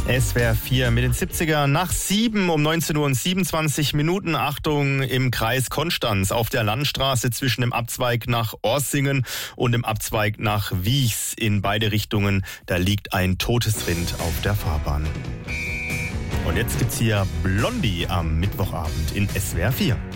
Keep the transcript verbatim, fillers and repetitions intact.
S W R vier mit den siebziger nach sieben um neunzehn Uhr und siebenundzwanzig Minuten. Achtung, im Kreis Konstanz auf der Landstraße zwischen dem Abzweig nach Orsingen und dem Abzweig nach Wiechs in beide Richtungen. Da liegt ein totes Rind auf der Fahrbahn. Und jetzt gibt's hier Blondie am Mittwochabend in S W R vier.